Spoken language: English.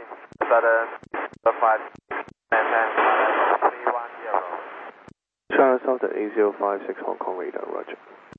Southern 5, maintain 310. China Southern 8056 Hong Kong radar, roger.